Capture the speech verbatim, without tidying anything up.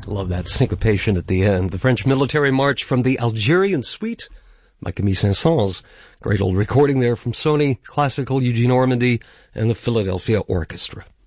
Love that syncopation at the end. The French military march from the Algerian suite by Camille Saint-Saëns. Great old recording there from Sony Classical Eugene Ormandy and the Philadelphia Orchestra.